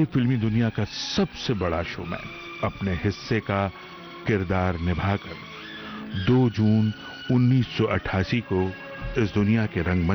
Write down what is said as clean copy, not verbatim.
फिल्मी दुनिया का सबसे बड़ा शोमैन अपने हिस्से का किरदार निभाकर 2 जून 1988 को इस दुनिया के रंगमंच